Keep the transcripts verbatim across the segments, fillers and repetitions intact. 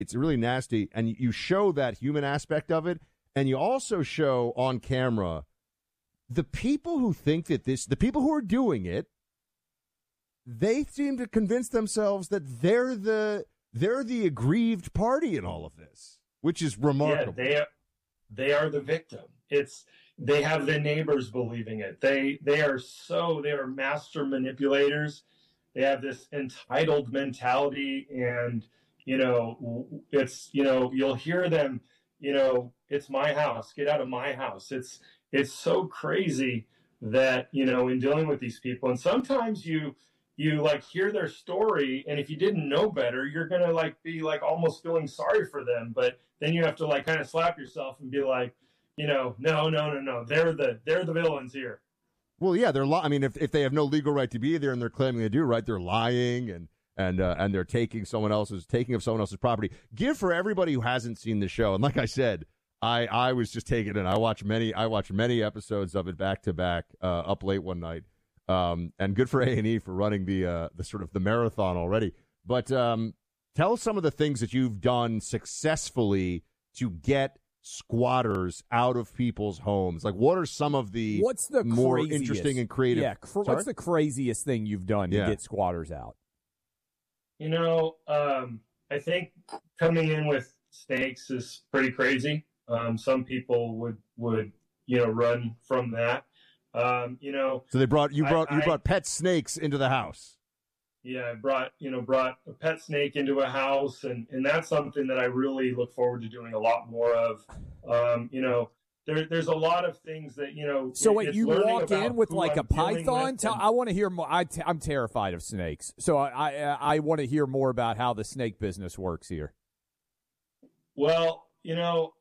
It's really nasty. And you show that human aspect of it, and you also show on camera the people who think that this, the people who are doing it, they seem to convince themselves that they're the they're the aggrieved party in all of this, which is remarkable. Yeah, they are, they are the victim. It's they have the neighbors believing it. They they are so they are master manipulators. They have this entitled mentality, and you know it's you know you'll hear them. You know, it's my house. Get out of my house. It's it's so crazy that you know in dealing with these people, and sometimes you. You like hear their story, and if you didn't know better, you're gonna like be like almost feeling sorry for them. But then you have to like kind of slap yourself and be like, you know, no, no, no, no, they're the they're the villains here. Well, yeah, they're. Li- I mean, if if they have no legal right to be there and they're claiming they do, right? They're lying and and uh, and they're taking someone else's taking of someone else's property. Give for everybody who hasn't seen the show, and like I said, I I was just taking it. I watched many I watched many episodes of it back to back, uh, up late one night. Um, and good for A and E for running the uh, the sort of the marathon already. But um, tell us some of the things that you've done successfully to get squatters out of people's homes. Like, what are some of the what's the more craziest, interesting and creative? Yeah, cr- what's the craziest thing you've done to yeah. get squatters out? You know, um, I think coming in with snakes is pretty crazy. Um, some people would would you know run from that. Um, you know, so they brought you brought I, you I, brought pet snakes into the house. Yeah, I brought you know brought a pet snake into a house, and, and that's something that I really look forward to doing a lot more of. Um, you know, there there's a lot of things that you know. So it, wait, you walk in with like I'm a python? Tell, and, I want to hear more. I t- I'm terrified of snakes, so I I, I want to hear more about how the snake business works here. Well, you know,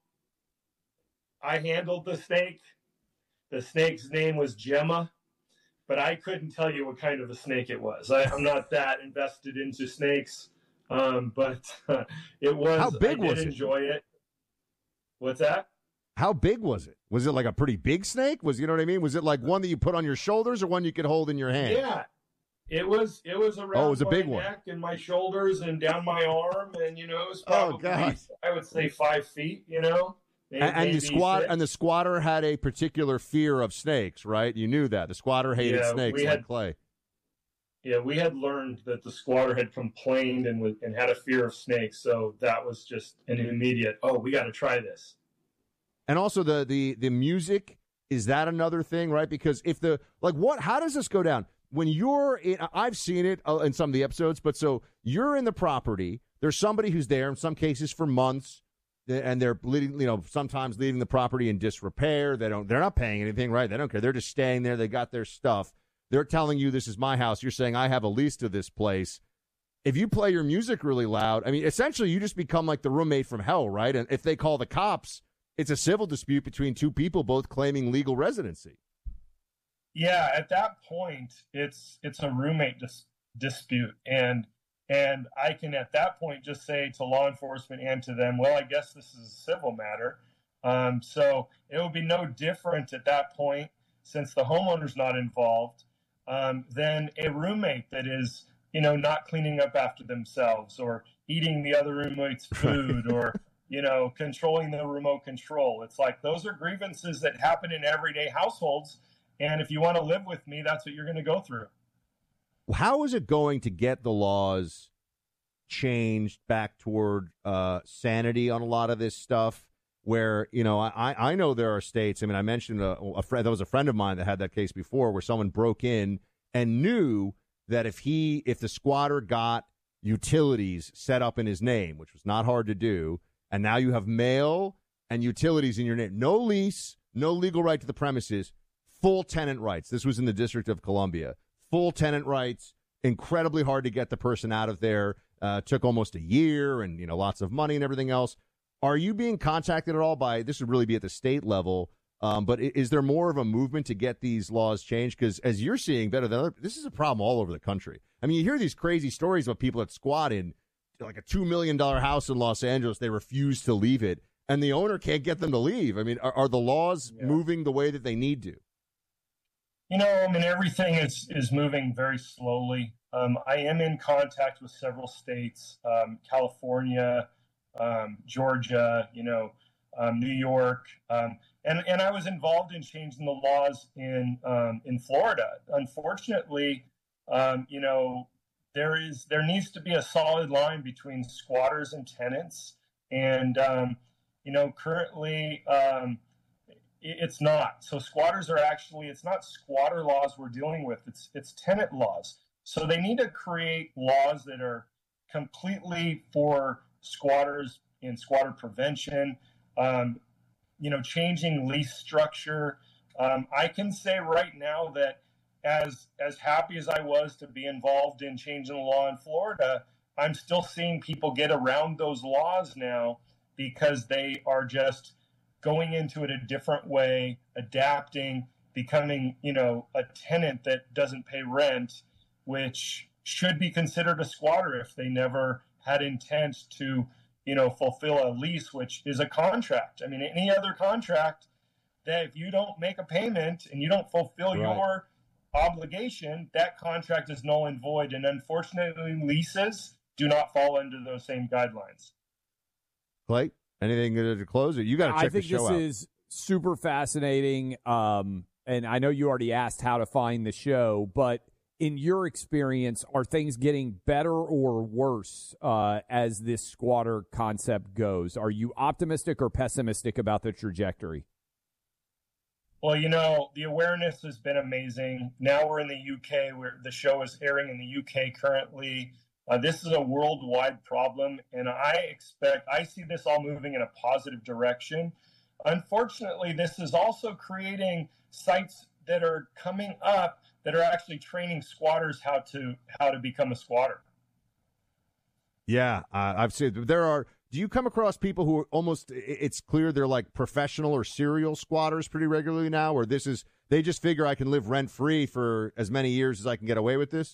I handled the snake. The snake's name was Gemma, but I couldn't tell you what kind of a snake it was. I, I'm not that invested into snakes, um, but uh, it was. How big I did was it? Enjoy it. What's that? How big was it? Was it like a pretty big snake? Was you know what I mean? Was it like one that you put on your shoulders or one you could hold in your hand? Yeah, it was. It was around oh, it was a my big neck one. and my shoulders and down my arm, and you know, it was probably oh, God. I would say five feet. You know. Maybe, and, and the squat six. and the squatter had a particular fear of snakes, right? You knew that the squatter hated yeah, snakes had, like Clay. Yeah, we had learned that the squatter had complained and was, and had a fear of snakes, so that was just an immediate. Oh, we got to try this. And also the the the music, is that another thing, right? Because if the like what, how does this go down when you're in? I've seen it in some of the episodes, but so you're in the property. There's somebody who's there in some cases for months. And they're leading, you know, sometimes leaving the property in disrepair. They don't, they're not paying anything, right? They don't care. They're just staying there. They got their stuff. They're telling you this is my house. You're saying I have a lease to this place. If you play your music really loud, I mean, essentially you just become like the roommate from hell, right? And if they call the cops, it's a civil dispute between two people both claiming legal residency. Yeah, at that point, it's it's a roommate dis- dispute, and. And I can, at that point, just say to law enforcement and to them, well, I guess this is a civil matter. Um, so it would be no different at that point, since the homeowner's not involved, um, than a roommate that is, you know, not cleaning up after themselves or eating the other roommate's food or, you know, controlling the remote control. It's like those are grievances that happen in everyday households. And if you want to live with me, that's what you're going to go through. How is it going to get the laws changed back toward uh, sanity on a lot of this stuff? Where, you know, I, I know there are states. I mean, I mentioned a, a friend. There was a friend of mine that had that case before, where someone broke in and knew that if he, if the squatter got utilities set up in his name, which was not hard to do, and now you have mail and utilities in your name, no lease, no legal right to the premises, full tenant rights. This was in the District of Columbia. Full tenant rights, incredibly hard to get the person out of there. Uh, took almost a year and, you know, lots of money and everything else. Are you being contacted at all by, this would really be at the state level, um, but is there more of a movement to get these laws changed? Because as you're seeing better than other, this is a problem all over the country. I mean, you hear these crazy stories about people that squat in like a two million dollars house in Los Angeles. They refuse to leave it, and the owner can't get them to leave. I mean, are, are the laws yeah. moving the way that they need to? You know, I mean, everything is, is moving very slowly. Um, I am in contact with several states, um, California, um, Georgia, you know, um, New York, um, and and I was involved in changing the laws in um, in Florida. Unfortunately, um, you know, there is there needs to be a solid line between squatters and tenants, and um, you know, currently um, it's not. So squatters are actually, it's not squatter laws we're dealing with. It's it's tenant laws. So they need to create laws that are completely for squatters and squatter prevention. Um, you know, changing lease structure. Um, I can say right now that as as happy as I was to be involved in changing the law in Florida, I'm still seeing people get around those laws now because they are just going into it a different way, adapting, becoming, you know, a tenant that doesn't pay rent, which should be considered a squatter if they never had intent to, you know, fulfill a lease, which is a contract. I mean, any other contract that if you don't make a payment and you don't fulfill Right. your obligation, that contract is null and void. And unfortunately, leases do not fall under those same guidelines. Clay, anything to close it? You got to check I think the show this out. is super fascinating. Um, and I know you already asked how to find the show, but in your experience, are things getting better or worse uh, as this squatter concept goes? Are you optimistic or pessimistic about the trajectory? Well, you know, the awareness has been amazing. Now we're in the U K, where the show is airing in the U K currently. Uh, this is a worldwide problem, and I expect, I see this all moving in a positive direction. Unfortunately, this is also creating sites that are coming up that are actually training squatters how to how to become a squatter. Yeah, uh, I've seen there are. Do you come across people who are almost? It's clear they're like professional or serial squatters pretty regularly now, or this is they just figure I can live rent free for as many years as I can get away with this.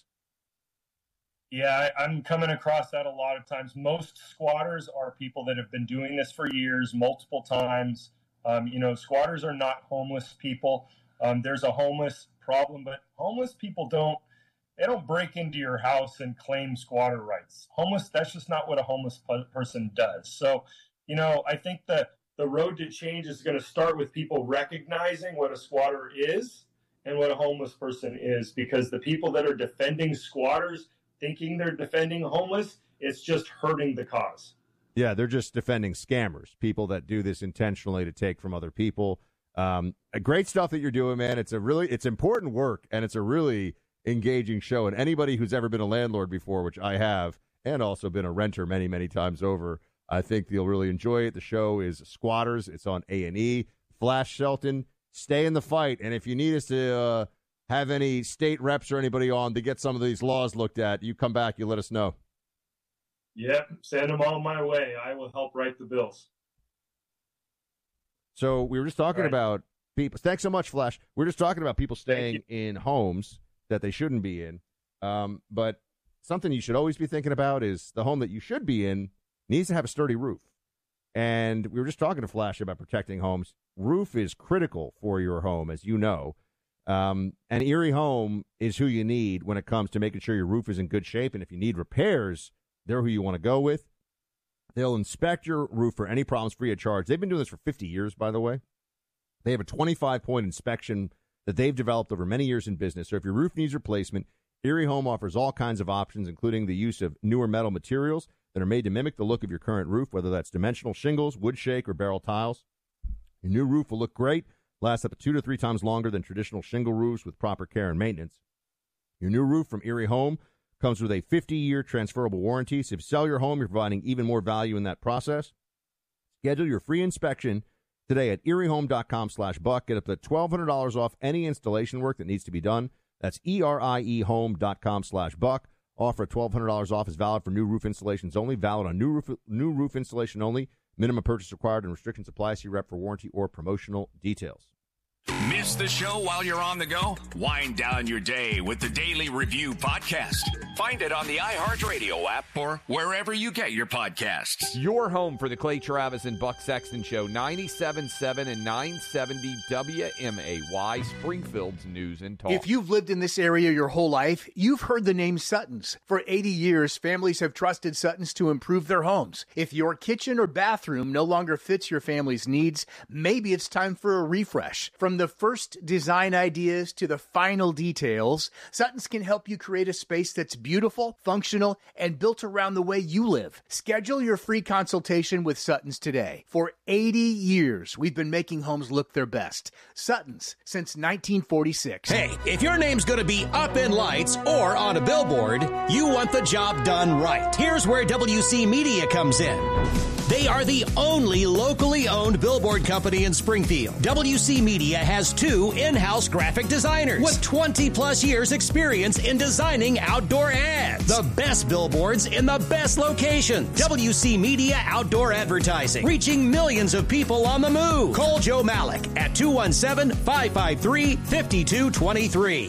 Yeah, I, I'm coming across that a lot of times. Most squatters are people that have been doing this for years, multiple times. Um, you know, squatters are not homeless people. Um, there's a homeless problem, but homeless people don't, they don't break into your house and claim squatter rights. Homeless, that's just not what a homeless person does. So, you know, I think that the road to change is going to start with people recognizing what a squatter is and what a homeless person is, because the people that are defending squatters thinking they're defending homeless, it's just hurting the cause. Yeah, they're just defending scammers, people that do this intentionally to take from other people. Um, great stuff that you're doing, man. It's a really, it's important work, and it's a really engaging show. And anybody who's ever been a landlord before, which I have, and also been a renter many, many times over, I think you'll really enjoy it. The show is Squatters. It's on A and E. Flash Shelton, stay in the fight. And if you need us to uh, have any state reps or anybody on to get some of these laws looked at, you come back, you let us know. Yep, send them all my way. I will help write the bills. So we were just talking Right. about people. Thanks so much, Flash. We are just talking about people staying in homes that they shouldn't be in. Um, but something you should always be thinking about is the home that you should be in needs to have a sturdy roof. And we were just talking to Flash about protecting homes. Roof is critical for your home, as you know. Um, and Erie Home is who you need when it comes to making sure your roof is in good shape. And if you need repairs, they're who you want to go with. They'll inspect your roof for any problems free of charge. They've been doing this for fifty years, by the way. They have a twenty-five point inspection that they've developed over many years in business. So if your roof needs replacement, Erie Home offers all kinds of options, including the use of newer metal materials that are made to mimic the look of your current roof, whether that's dimensional shingles, wood shake, or barrel tiles. Your new roof will look great, last up to two to three times longer than traditional shingle roofs with proper care and maintenance. Your new roof from Erie Home comes with a fifty-year transferable warranty. So if you sell your home, you're providing even more value in that process. Schedule your free inspection today at eriehome.com slash buck. Get up to twelve hundred dollars off any installation work that needs to be done. That's E-R-I-E home.com slash buck. Offer at twelve hundred dollars off is valid for new roof installations only. Valid on new roof, new roof installation only. Minimum purchase required and restrictions apply. See rep for warranty or promotional details. Miss the show while you're on the go? Wind down your day with the Daily Review podcast. Find it on the iHeartRadio app or wherever you get your podcasts. Your home for the Clay Travis and Buck Sexton Show, ninety-seven point seven and nine seventy W M A Y, Springfield's News and Talk. If you've lived in this area your whole life, you've heard the name Sutton's. For eighty years, families have trusted Sutton's to improve their homes. If your kitchen or bathroom no longer fits your family's needs, maybe it's time for a refresh. From the first design ideas to the final details, Sutton's can help you create a space that's beautiful, functional, and built around the way you live. Schedule your free consultation with Sutton's today. For eighty years, we've been making homes look their best. Sutton's, since nineteen forty-six. Hey, if your name's going to be up in lights or on a billboard, you want the job done right. Here's where W C Media comes in. They are the only locally owned billboard company in Springfield. W C Media has two in-house graphic designers with twenty plus years experience in designing outdoor ads. The best billboards in the best locations. W C Media Outdoor Advertising, reaching millions of people on the move. Call Joe Malik at two one seven, five five three, five two two three.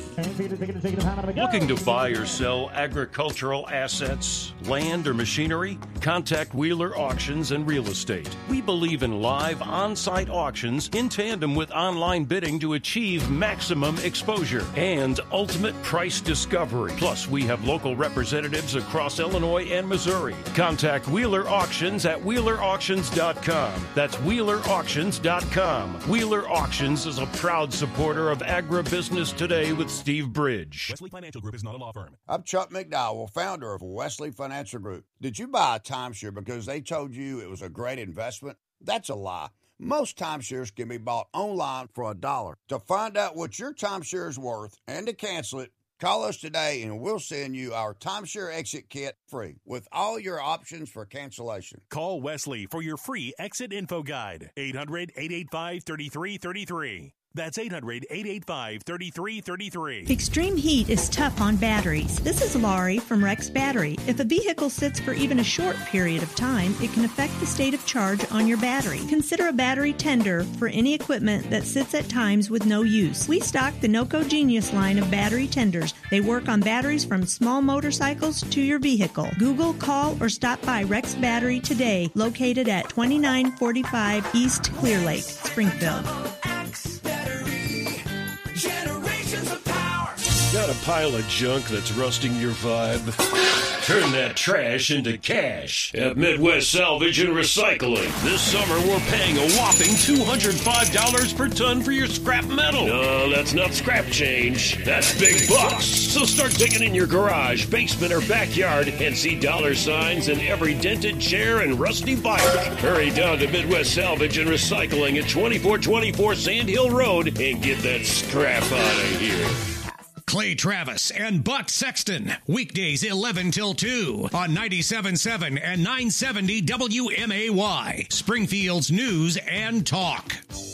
Looking to buy or sell agricultural assets, land, or machinery? Contact Wheeler Auctions and Real Estate. We believe in live on-site auctions in tandem with online bidding to achieve maximum exposure and ultimate price discovery. Plus, we have local representatives across Illinois and Missouri. Contact Wheeler Auctions at wheeler auctions dot com. That's wheeler auctions dot com. Wheeler Auctions is a proud supporter of agribusiness today with Steve Bridge. Wesley Financial Group is not a law firm. I'm Chuck McDowell, founder of Wesley Financial Group. Did you buy a timeshare because they told you it was a great investment? That's a lie. Most timeshares can be bought online for a dollar. To find out what your timeshare is worth and to cancel it, call us today and we'll send you our timeshare exit kit free with all your options for cancellation. Call Wesley for your free exit info guide. eight hundred, eight eight five, three three three three. That's eight hundred, eight eight five, three three three three. Extreme heat is tough on batteries. This is Laurie from Rex Battery. If a vehicle sits for even a short period of time, it can affect the state of charge on your battery. Consider a battery tender for any equipment that sits at times with no use. We stock the NOCO Genius line of battery tenders. They work on batteries from small motorcycles to your vehicle. Google, call, or stop by Rex Battery today, located at twenty-nine forty-five East Clear Lake, Springfield. Got a pile of junk that's rusting your vibe? Turn that trash into cash at Midwest Salvage and Recycling. This summer, we're paying a whopping two hundred five dollars per ton for your scrap metal. No, that's not scrap change. That's big bucks. So start digging in your garage, basement, or backyard and see dollar signs in every dented chair and rusty bike. Hurry down to Midwest Salvage and Recycling at twenty-four twenty-four Sand Hill Road and get that scrap out of here. Clay Travis and Buck Sexton, weekdays eleven till two on ninety-seven point seven and nine seventy W M A Y, Springfield's News and Talk.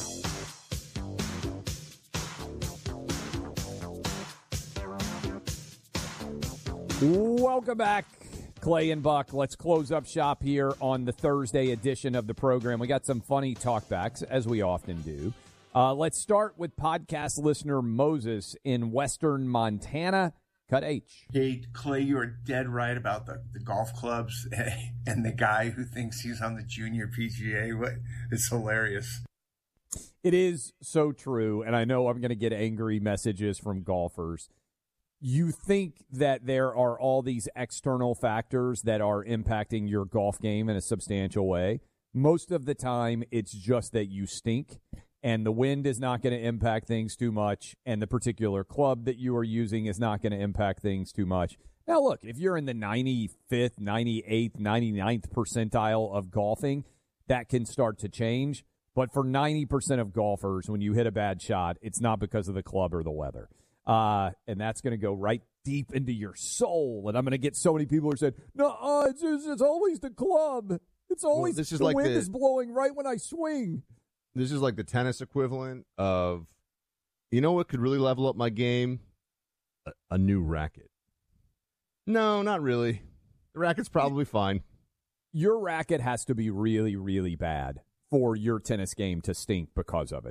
Welcome back, Clay and Buck. Let's close up shop here on the Thursday edition of the program. We got some funny talkbacks, as we often do. Uh, let's start with podcast listener Moses in western Montana. Cut H. Hey, Clay, you are dead right about the, the golf clubs and the guy who thinks he's on the junior P G A. What? It's hilarious. It is so true, and I know I'm going to get angry messages from golfers. You think that there are all these external factors that are impacting your golf game in a substantial way. Most of the time, it's just that you stink. And the wind is not going to impact things too much, and the particular club that you are using is not going to impact things too much. Now, look, if you're in the ninety-fifth, ninety-eighth, ninety-ninth percentile of golfing, that can start to change. But for ninety percent of golfers, when you hit a bad shot, it's not because of the club or the weather. Uh, and that's going to go right deep into your soul. And I'm going to get so many people who said, no, it's, it's, it's always the club. It's always well, this is the like wind the- is blowing right when I swing. This is like the tennis equivalent of, you know what could really level up my game? A, a new racket. No, not really. The racket's probably fine. Your racket has to be really, really bad for your tennis game to stink because of it.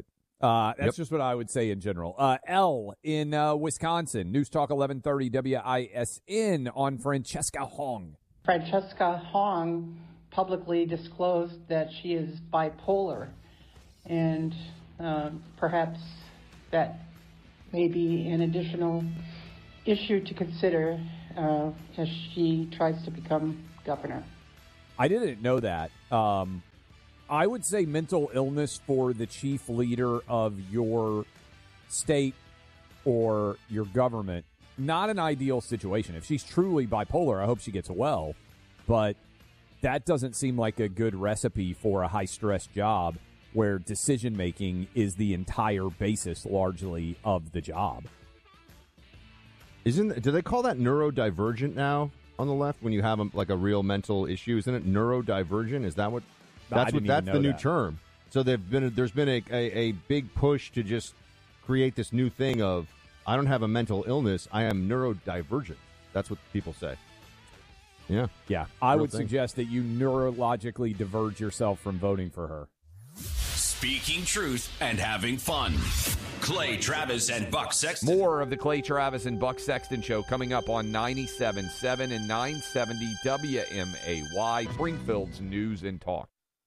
Uh, that's Yep. just what I would say in general. Uh, L in uh, Wisconsin, News Talk eleven thirty W I S N on Francesca Hong. Francesca Hong publicly disclosed that she is bipolar, and uh, perhaps that may be an additional issue to consider uh, as she tries to become governor. I didn't know that. Um, I would say mental illness for the chief leader of your state or your government, not an ideal situation. If she's truly bipolar, I hope she gets well, but that doesn't seem like a good recipe for a high-stress job where decision-making is the entire basis, largely, of the job. Isn't do they call that neurodivergent now on the left when you have a, like a real mental issue? Isn't it neurodivergent? Is that what? That's what. That's the new that. term. So they've been. There's been a, a a big push to just create this new thing of I don't have a mental illness. I am neurodivergent. That's what people say. Yeah, yeah. I Real would thing. suggest that you neurologically diverge yourself from voting for her. Speaking truth and having fun. Clay Travis and Buck Sexton. More of the Clay Travis and Buck Sexton Show coming up on ninety-seven point seven and nine seventy W M A Y, Springfield's News and Talk.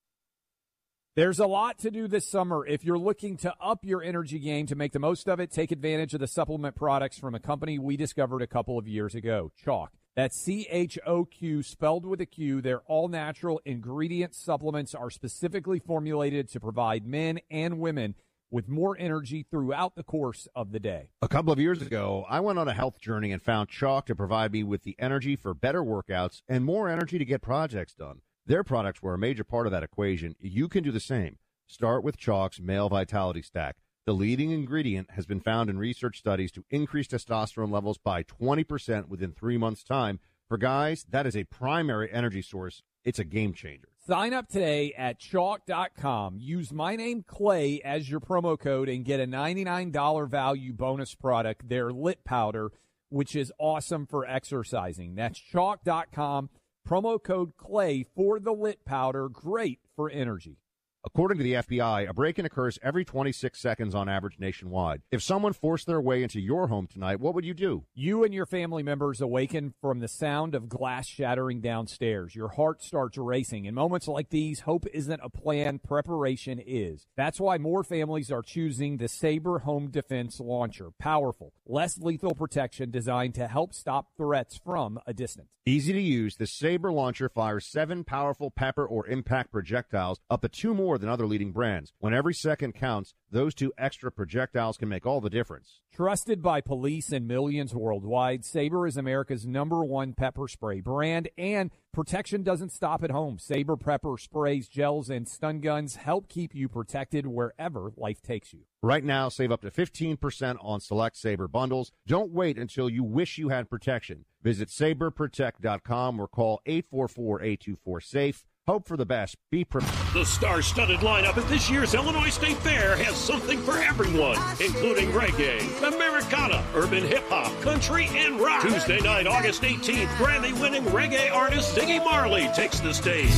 There's a lot to do this summer. If you're looking to up your energy game to make the most of it, take advantage of the supplement products from a company we discovered a couple of years ago, Chalk. That's C H O Q, spelled with a Q. Their all-natural ingredient supplements are specifically formulated to provide men and women with more energy throughout the course of the day. A couple of years ago, I went on a health journey and found Chalk to provide me with the energy for better workouts and more energy to get projects done. Their products were a major part of that equation. You can do the same. Start with Chalk's Male Vitality Stack. The leading ingredient has been found in research studies to increase testosterone levels by twenty percent within three months' time. For guys, that is a primary energy source. It's a game changer. Sign up today at chalk dot com. Use my name, Clay, as your promo code and get a ninety-nine dollars value bonus product, their Lit Powder, which is awesome for exercising. That's chalk dot com. Promo code Clay for the Lit Powder. Great for energy. According to the F B I, a break-in occurs every twenty-six seconds on average nationwide. If someone forced their way into your home tonight, what would you do? You and your family members awaken from the sound of glass shattering downstairs. Your heart starts racing. In moments like these, hope isn't a plan, preparation is. That's why more families are choosing the Sabre Home Defense Launcher. Powerful, less lethal protection designed to help stop threats from a distance. Easy to use, the Sabre launcher fires seven powerful pepper or impact projectiles, up to two more than other leading brands. When every second counts, those two extra projectiles can make all the difference. Trusted by police and millions worldwide, Sabre is America's number one pepper spray brand, and protection doesn't stop at home. Sabre pepper sprays, gels, and stun guns help keep you protected wherever life takes you. Right now, save up to fifteen percent on select Sabre bundles. Don't wait until you wish you had protection. Visit sabre protect dot com or call eight four four, eight two four, SAFE. Hope for the best. Be prepared. The star-studded lineup at this year's Illinois State Fair has something for everyone, including reggae, Americana, urban hip-hop, country, and rock. Tuesday night, August eighteenth, Grammy-winning reggae artist Ziggy Marley takes the stage.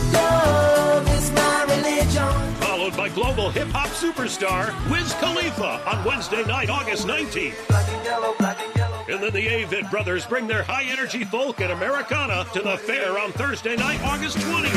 Love is my religion. Followed by global hip-hop superstar Wiz Khalifa on Wednesday night, August nineteenth. Black and yellow, black and yellow. And then the Avid Brothers bring their high-energy folk and Americana to the fair on Thursday night, August twentieth.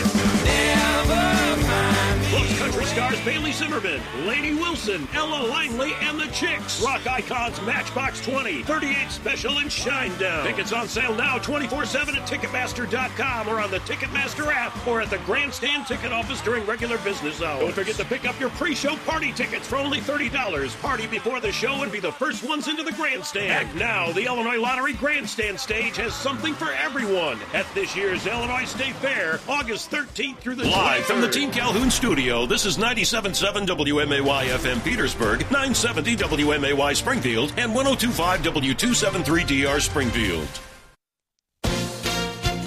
Plus country stars Bailey Zimmerman, Lainey Wilson, Ella Langley, and the Chicks. Rock icons Matchbox twenty, thirty-eight Special, and Shinedown. Tickets on sale now twenty-four seven at Ticketmaster dot com or on the Ticketmaster app or at the Grandstand ticket office during regular business hours. Don't forget to pick up your pre-show party tickets for only thirty dollars. Party before the show and be the first ones into the Grandstand. Act now, the Illinois Lottery Grandstand stage has something for everyone at this year's Illinois State Fair, August thirteenth through the twenty-third. Live from the Team Calhoun studio, this is ninety-seven point seven W M A Y F M Petersburg, nine seventy W M A Y Springfield, and one oh two point five W two seventy-three D R Springfield.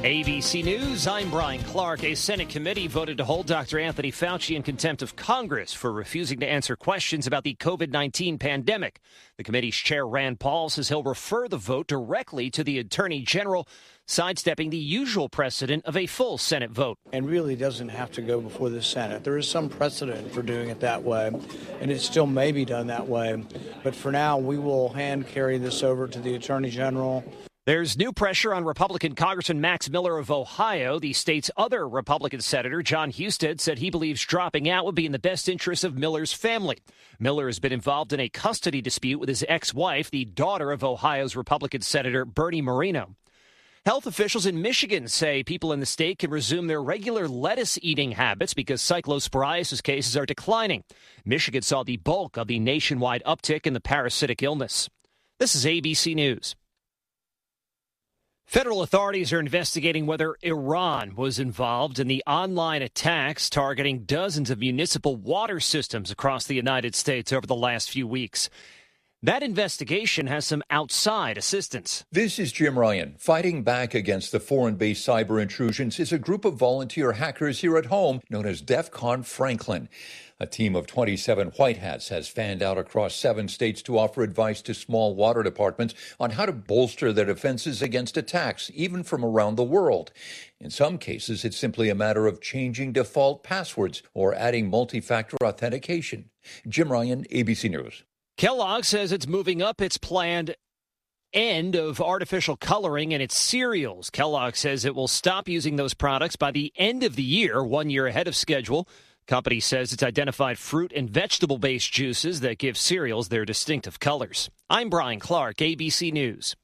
A B C News, I'm Brian Clark. A Senate committee voted to hold Doctor Anthony Fauci in contempt of Congress for refusing to answer questions about the COVID nineteen pandemic. The committee's chair, Rand Paul, says he'll refer the vote directly to the Attorney General, sidestepping the usual precedent of a full Senate vote. And really doesn't have to go before the Senate. There is some precedent for doing it that way, and it still may be done that way. But for now, we will hand carry this over to the Attorney General. There's new pressure on Republican Congressman Max Miller of Ohio. The state's other Republican senator, John Husted, said he believes dropping out would be in the best interest of Miller's family. Miller has been involved in a custody dispute with his ex-wife, the daughter of Ohio's Republican Senator Bernie Moreno. Health officials in Michigan say people in the state can resume their regular lettuce eating habits because cyclosporiasis cases are declining. Michigan saw the bulk of the nationwide uptick in the parasitic illness. This is A B C News. Federal authorities are investigating whether Iran was involved in the online attacks targeting dozens of municipal water systems across the United States over the last few weeks. That investigation has some outside assistance. This is Jim Ryan. Fighting back against the foreign-based cyber intrusions is a group of volunteer hackers here at home known as DEFCON Franklin. A team of twenty-seven white hats has fanned out across seven states to offer advice to small water departments on how to bolster their defenses against attacks, even from around the world. In some cases, it's simply a matter of changing default passwords or adding multi-factor authentication. Jim Ryan, A B C News. Kellogg says it's moving up its planned end of artificial coloring in its cereals. Kellogg says it will stop using those products by the end of the year, one year ahead of schedule. Company says it's identified fruit and vegetable-based juices that give cereals their distinctive colors. I'm Brian Clark, A B C News.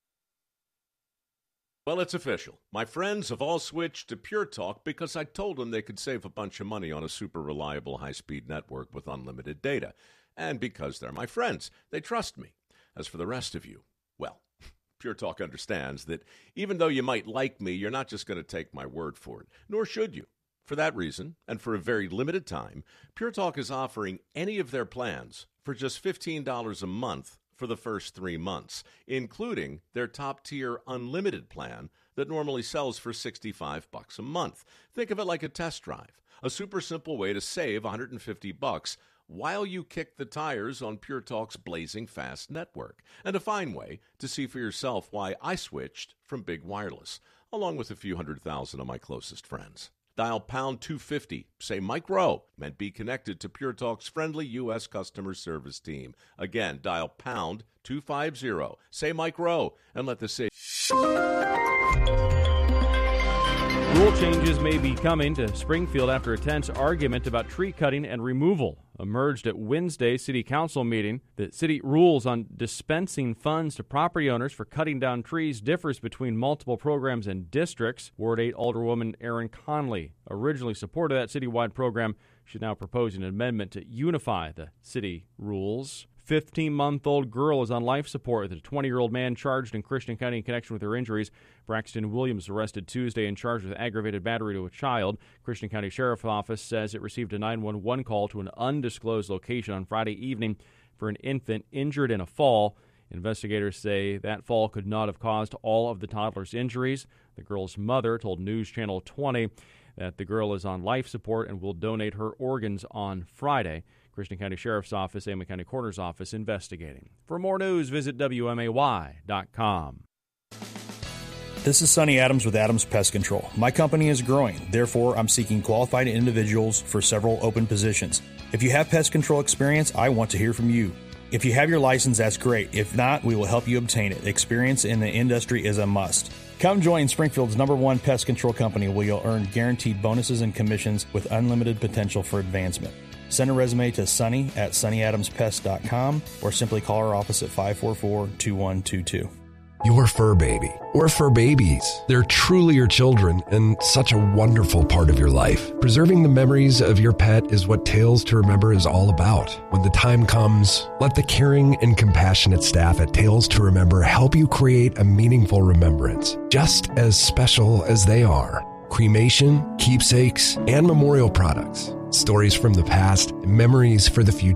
Well, it's official. My friends have all switched to Pure Talk because I told them they could save a bunch of money on a super reliable high-speed network with unlimited data. And because they're my friends, they trust me. As for the rest of you, well, Pure Talk understands that even though you might like me, you're not just going to take my word for it, nor should you. For that reason, and for a very limited time, Pure Talk is offering any of their plans for just fifteen dollars a month for the first three months, including their top-tier unlimited plan that normally sells for sixty-five bucks a month. Think of it like a test drive, a super simple way to save one hundred fifty bucks while you kick the tires on Pure Talk's blazing fast network, and a fine way to see for yourself why I switched from big wireless, along with a few hundred thousand of my closest friends. Dial pound two fifty, say Mike Rowe, and be connected to Pure Talk's friendly U S customer service team. Again, dial pound two fifty, say Mike Rowe, and let the city... Rule changes may be coming to Springfield after a tense argument about tree cutting and removal emerged at Wednesday's city council meeting. The city rules on dispensing funds to property owners for cutting down trees differs between multiple programs and districts. Ward eight Alderwoman Erin Conley originally supported that citywide program. She's now proposing an amendment to unify the city rules. fifteen-month-old girl is on life support with a twenty-year-old man charged in Christian County in connection with her injuries. Braxton Williams arrested Tuesday and charged with aggravated battery to a child. Christian County Sheriff's Office says it received a nine one one call to an undisclosed location on Friday evening for an infant injured in a fall. Investigators say that fall could not have caused all of the toddler's injuries. The girl's mother told News Channel twenty that the girl is on life support and will donate her organs on Friday. Christian County Sheriff's Office, Amon County Coroner's Office investigating. For more news, visit W M A Y dot com. This is Sonny Adams with Adams Pest Control. My company is growing. Therefore, I'm seeking qualified individuals for several open positions. If you have pest control experience, I want to hear from you. If you have your license, that's great. If not, we will help you obtain it. Experience in the industry is a must. Come join Springfield's number one pest control company where you'll earn guaranteed bonuses and commissions with unlimited potential for advancement. Send a resume to Sunny at sunny adams pest dot com or simply call our office at five four four, two one two two. Your fur baby, or fur babies. They're truly your children and such a wonderful part of your life. Preserving the memories of your pet is what Tales to Remember is all about. When the time comes, let the caring and compassionate staff at Tales to Remember help you create a meaningful remembrance, just as special as they are. Cremation, keepsakes, and memorial products. Stories from the past, memories for the future.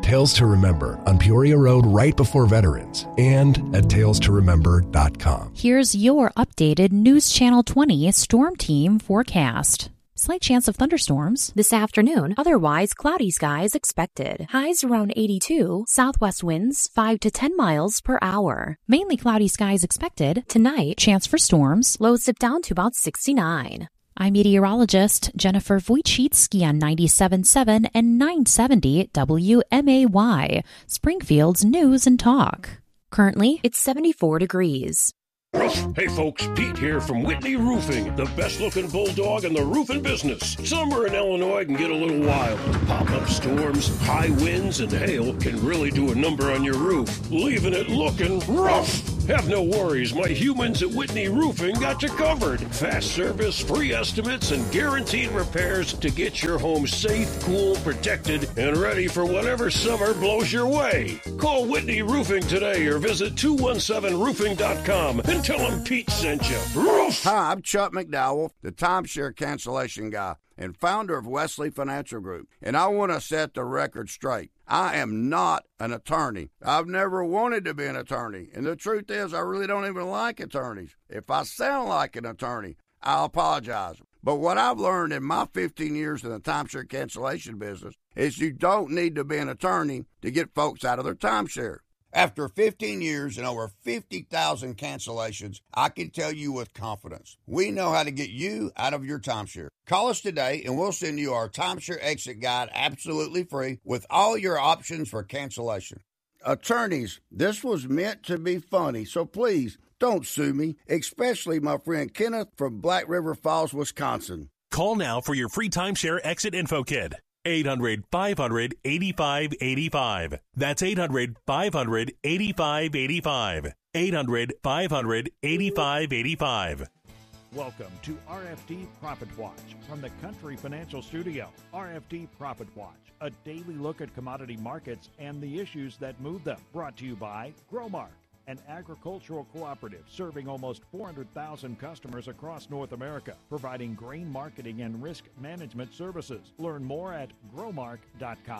Tales to Remember on Peoria Road right before Veterans and at tales to remember dot com. Here's your updated News Channel twenty Storm Team forecast. Slight chance of thunderstorms this afternoon. Otherwise, cloudy skies expected. Highs around eighty-two. Southwest winds five to ten miles per hour. Mainly cloudy skies expected. Tonight, chance for storms. Lows dip down to about sixty-nine. I'm meteorologist Jennifer Wojcicki on ninety-seven point seven and nine seventy W M A Y, Springfield's News and Talk. Currently, it's seventy-four degrees. Hey folks, Pete here from Whitney Roofing, the best looking bulldog in the roofing business. Summer in Illinois can get a little wild. Pop-up storms, high winds, and hail can really do a number on your roof, leaving it looking rough. Have no worries, my humans at Whitney Roofing got you covered. Fast service, free estimates, and guaranteed repairs to get your home safe, cool, protected, and ready for whatever summer blows your way. Call Whitney Roofing today or visit two one seven roofing dot com and tell them Pete sent you. Roof! Hi, I'm Chuck McDowell, the timeshare cancellation guy and founder of Wesley Financial Group, and I want to set the record straight. I am not an attorney. I've never wanted to be an attorney, and the truth is I really don't even like attorneys. If I sound like an attorney, I'll apologize. But what I've learned in my fifteen years in the timeshare cancellation business is you don't need to be an attorney to get folks out of their timeshare. After fifteen years and over fifty thousand cancellations, I can tell you with confidence, we know how to get you out of your timeshare. Call us today and we'll send you our timeshare exit guide absolutely free with all your options for cancellation. Attorneys, this was meant to be funny, so please don't sue me, especially my friend Kenneth from Black River Falls, Wisconsin. Call now for your free timeshare exit info kit. eight hundred, five hundred, eighty-five eighty-five. That's eight hundred, five hundred, eighty-five eighty-five. eight hundred, five hundred, eighty-five eighty-five. Welcome to R F D Profit Watch from the Country Financial Studio. R F D Profit Watch, a daily look at commodity markets and the issues that move them. Brought to you by Growmark, an agricultural cooperative serving almost four hundred thousand customers across North America, providing grain marketing and risk management services. Learn more at growmark dot com.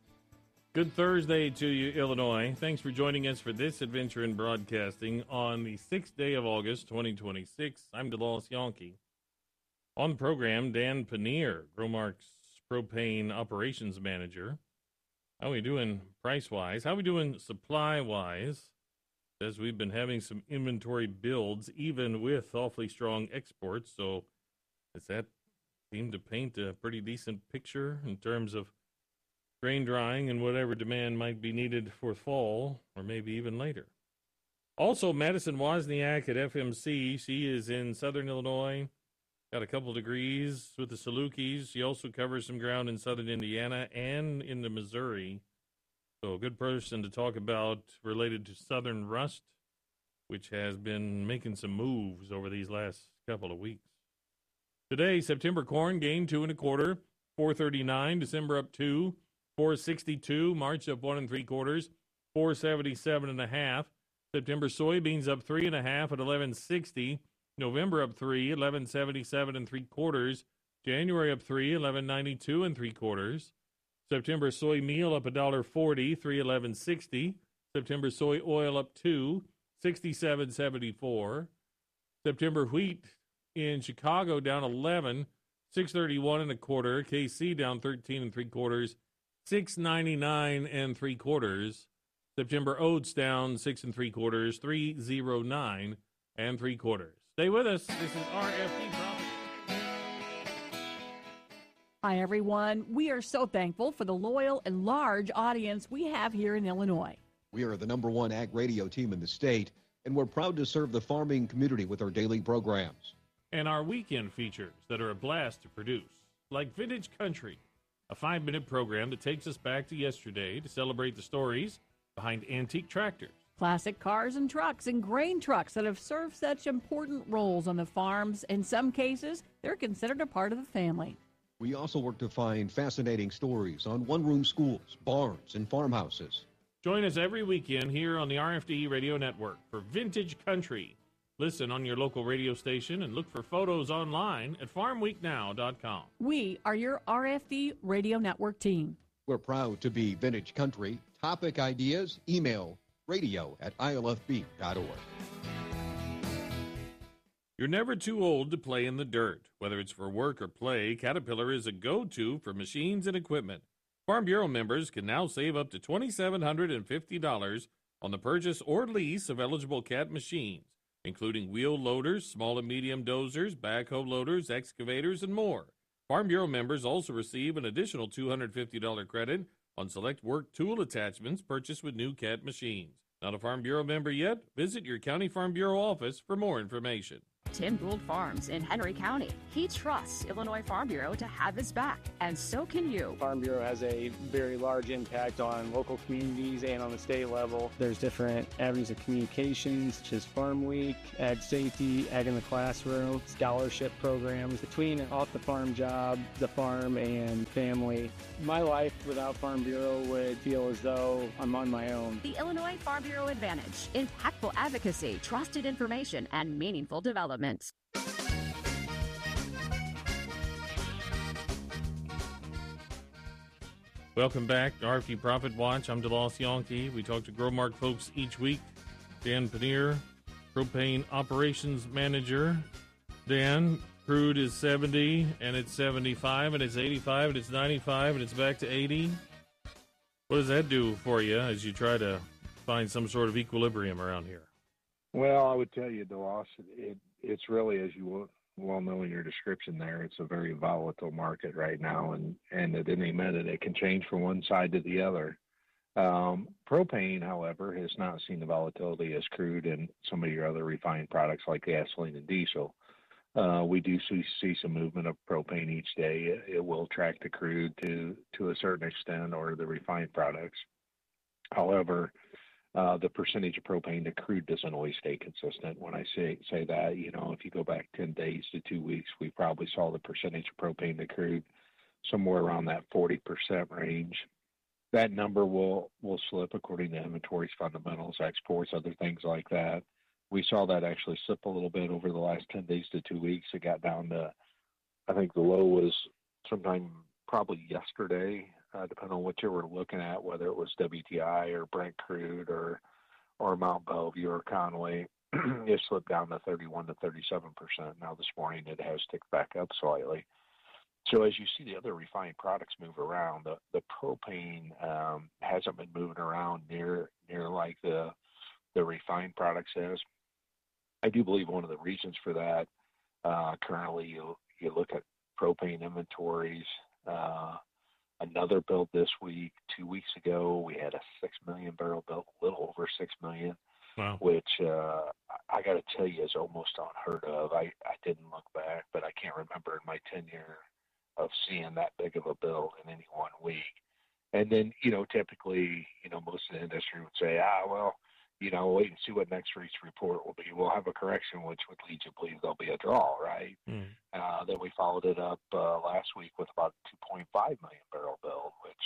Good Thursday to you, Illinois. Thanks for joining us for this adventure in broadcasting on the sixth day of August, twenty twenty-six. I'm DeLawes Yankee. On the program, Dan Paneer, Growmark's propane operations manager. How we doing price-wise? How we doing supply-wise? As we've been having some inventory builds, even with awfully strong exports. So does that seem to paint a pretty decent picture in terms of grain drying and whatever demand might be needed for fall or maybe even later? Also, Madison Wozniak at F M C. She is in southern Illinois, got a couple degrees with the Salukis. She also covers some ground in southern Indiana and into Missouri. So a good person to talk about related to Southern Rust, which has been making some moves over these last couple of weeks. Today, September corn gained two and a quarter, four thirty-nine. December up two, four sixty-two. March up one and three quarters, four seventy-seven and a half. September soybeans up three and a half at eleven sixty. November up three, eleven seventy-seven and three quarters. January up three, eleven ninety-two and three quarters. September soy meal up one dollar forty, three eleven sixty. September soy oil up two, sixty-seven seventy-four. September wheat in Chicago down eleven, six thirty-one and a quarter. K C down thirteen and three quarters, six ninety-nine and three quarters. September oats down six and three quarters, three oh nine and three quarters. Stay with us. This is R F D Profit. Hi, everyone. We are so thankful for the loyal and large audience we have here in Illinois. We are the number one ag radio team in the state, and we're proud to serve the farming community with our daily programs. And our weekend features that are a blast to produce, like Vintage Country, a five-minute program that takes us back to yesterday to celebrate the stories behind antique tractors. Classic cars and trucks and grain trucks that have served such important roles on the farms. In some cases, they're considered a part of the family. We also work to find fascinating stories on one-room schools, barns, and farmhouses. Join us every weekend here on the R F D Radio Network for Vintage Country. Listen on your local radio station and look for photos online at farm week now dot com. We are your R F D Radio Network team. We're proud to be Vintage Country. Topic ideas, email radio at I L F B dot org. You're never too old to play in the dirt. Whether it's for work or play, Caterpillar is a go-to for machines and equipment. Farm Bureau members can now save up to two thousand seven hundred fifty dollars on the purchase or lease of eligible Cat machines, including wheel loaders, small and medium dozers, backhoe loaders, excavators, and more. Farm Bureau members also receive an additional two hundred fifty dollars credit on select work tool attachments purchased with new Cat machines. Not a Farm Bureau member yet? Visit your County Farm Bureau office for more information. Tim Gould Farms in Henry County. He trusts Illinois Farm Bureau to have his back, and so can you. Farm Bureau has a very large impact on local communities and on the state level. There's different avenues of communications, such as Farm Week, Ag Safety, Ag in the Classroom, scholarship programs. Between off-the-farm job, the farm, and family, my life without Farm Bureau would feel as though I'm on my own. The Illinois Farm Bureau Advantage. Impactful advocacy, trusted information, and meaningful development. Welcome back to R F D Profit Watch. I'm DeLoss Yonke. We talk to Growmark folks each week. Dan Paneer, Propane Operations Manager. Dan, crude is seventy, and it's seventy-five, and it's eighty-five, and it's ninety-five, and it's back to eighty. What does that do for you as you try to find some sort of equilibrium around here? Well, I would tell you, DeLoss, it, it's really, as you well know in your description there, it's a very volatile market right now, and, and at any minute it can change from one side to the other. Um, propane, however, has not seen the volatility as crude and some of your other refined products like gasoline and diesel. Uh, we do see, see some movement of propane each day. It, it will track the crude to, to a certain extent, or the refined products. However, Uh, the percentage of propane to crude doesn't always stay consistent. When I say say that, you know, if you go back ten days to two weeks, we probably saw the percentage of propane to crude somewhere around that forty percent range. That number will, will slip according to inventories, fundamentals, exports, other things like that. We saw that actually slip a little bit over the last ten days to two weeks. It got down to, I think the low was sometime probably yesterday, Uh, depending on what you were looking at, whether it was W T I or Brent crude or or Mount Belvieu or Conway, it slipped down to thirty-one to thirty-seven percent. Now this morning it has ticked back up slightly. So as you see the other refined products move around, the, the propane um, hasn't been moving around near near like the the refined products has. I do believe one of the reasons for that, uh, currently you you look at propane inventories. Uh, Another build this week. Two weeks ago, we had a six million barrel build, a little over six million, wow. which uh, I got to tell you is almost unheard of. I, I didn't look back, but I can't remember in my tenure of seeing that big of a build in any one week. And then, you know, typically, you know, most of the industry would say, ah, well, you know, wait and see what next week's report will be. We'll have a correction, which would lead you to believe there'll be a draw, right? Mm. Uh, then we followed it up uh, last week with about a two point five million barrel build, which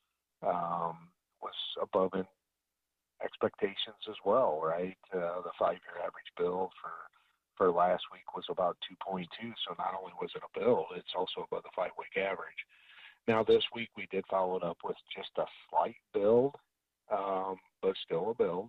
um, was above in expectations as well, right? Uh, the five-year average build for for last week was about two point two, so not only was it a build, it's also above the five-week average. Now this week we did follow it up with just a slight build, um, but still a build.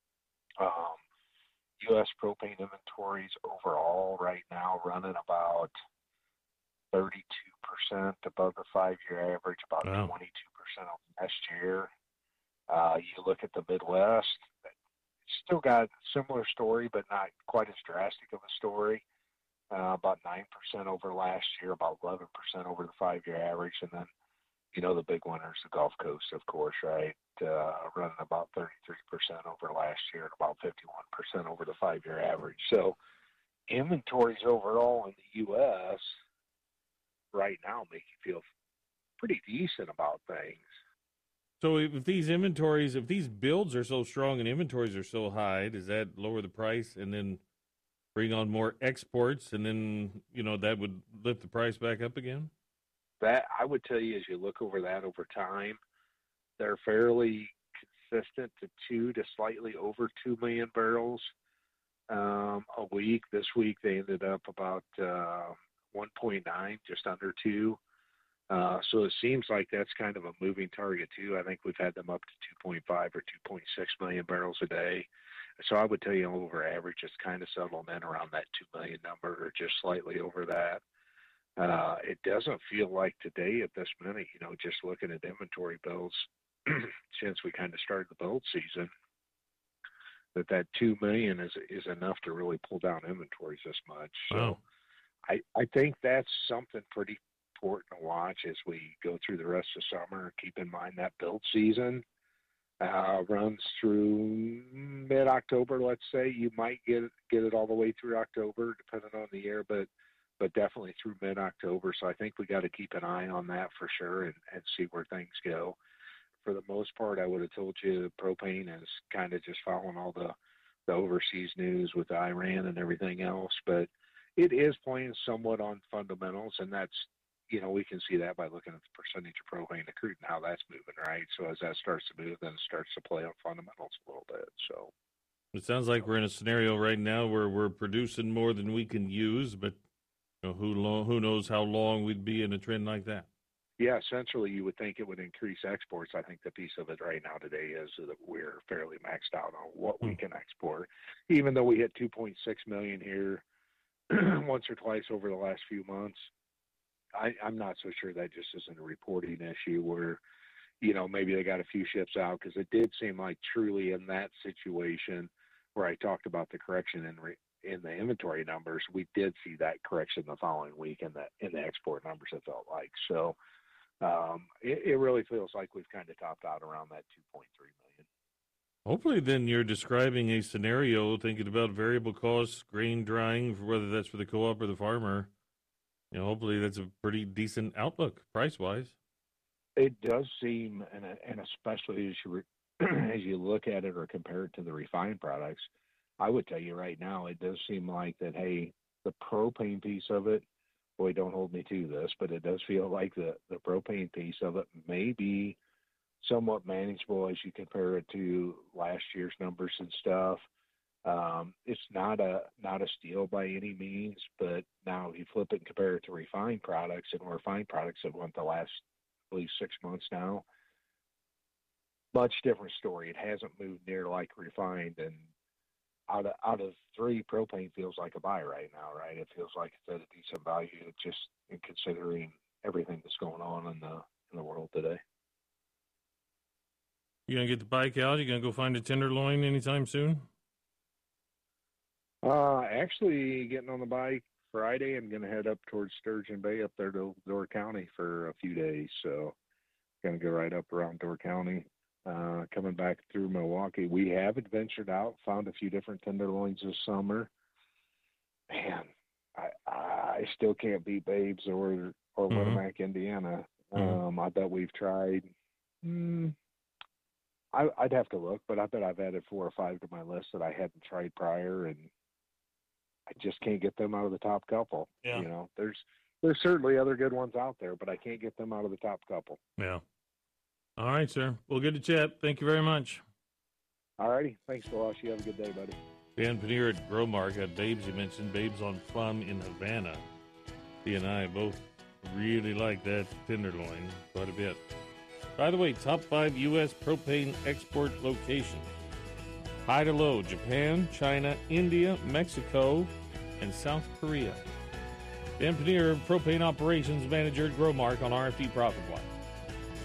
Um, U S propane inventories overall right now running about thirty-two percent above the five-year average, about wow. twenty-two percent of last year. Uh, you look at the Midwest, it's still got a similar story, but not quite as drastic of a story. Uh, about nine percent over last year, about eleven percent over the five-year average. And then, you know, the big winners, the Gulf Coast, of course, right? Uh, running about thirty-three percent over last year and about fifty-one percent over the five-year average. So inventories overall in the U S right now make you feel pretty decent about things. So if these inventories, if these builds are so strong and inventories are so high, does that lower the price and then bring on more exports, and then, you know, that would lift the price back up again? That, I would tell you, as you look over that over time, they're fairly consistent to two to slightly over two million barrels um, a week. This week they ended up about uh, one point nine, just under two. Uh, so it seems like that's kind of a moving target too. I think we've had them up to two point five or two point six million barrels a day. So I would tell you over average, it's kind of settled in around that two million number or just slightly over that. Uh, it doesn't feel like today at this minute, you know, just looking at inventory builds since we kind of started the build season, that that two million is, is enough to really pull down inventories this much. So Wow. I, I think that's something pretty important to watch as we go through the rest of summer. Keep in mind that build season uh, runs through mid-October, let's say. You might get it, get it all the way through October, depending on the year, but but definitely through mid-October. So I think we got to keep an eye on that for sure and, and see where things go. For the most part, I would have told you propane is kind of just following all the, the overseas news with Iran and everything else, but it is playing somewhat on fundamentals, and that's, you know, we can see that by looking at the percentage of propane to crude and how that's moving, right? So as that starts to move, then it starts to play on fundamentals a little bit. So It sounds like we're in a scenario right now where we're producing more than we can use, but you know, who long, who knows how long we'd be in a trend like that. yeah, essentially you would think it would increase exports. I think the piece of it right now today is that we're fairly maxed out on what we can export, even though we hit two point six million here once or twice over the last few months. I, I'm not so sure that just isn't a reporting issue where, you know, maybe they got a few ships out, because it did seem like truly in that situation where I talked about the correction in re, in the inventory numbers, we did see that correction the following week in the in the export numbers, it felt like. So um, it, it really feels like we've kind of topped out around that two point three million. Hopefully, then you're describing a scenario thinking about variable costs, grain drying, for whether that's for the co-op or the farmer. You know, hopefully that's a pretty decent outlook price-wise. It does seem, and, and especially as you re, as you look at it or compare it to the refined products, I would tell you right now, it does seem like that, hey, the propane piece of it, boy, don't hold me to this, but it does feel like the, the propane piece of it may be somewhat manageable as you compare it to last year's numbers and stuff. Um, it's not a not a steal by any means, but now if you flip it and compare it to refined products, and refined products have went the last at least six months now, much different story. It hasn't moved near like refined, and out of out of three, propane feels like a buy right now, right? It feels like it's at a decent value, just in considering everything that's going on in the in the world today. You gonna get the bike out? You gonna go find a tenderloin anytime soon? Uh, actually, getting on the bike Friday, I'm going to head up towards Sturgeon Bay up there to Door County for a few days. So, going to go right up around Door County. Uh, coming back through Milwaukee, we have adventured out, found a few different tenderloins this summer. Man, I I still can't beat Babes or or Mm-hmm. Winamac, Indiana. Mhm. Um, I bet we've tried. Hmm, I, I'd have to look, but I bet I've added four or five to my list that I hadn't tried prior, and I just can't get them out of the top couple. Yeah. You know, there's there's certainly other good ones out there, but I can't get them out of the top couple. Yeah. All right, sir. Well, good to chat. Thank you very much. All righty. Thanks, Delosh. You have a good day, buddy. Dan Pannier at Growmark got Babes. You mentioned Babes on Plum in Havana. He and I both really like that tenderloin quite a bit. By the way, top five U S propane export locations. High to low, Japan, China, India, Mexico, and South Korea. Dan Pannier, Propane Operations Manager at Growmark on R F D Profit Watch.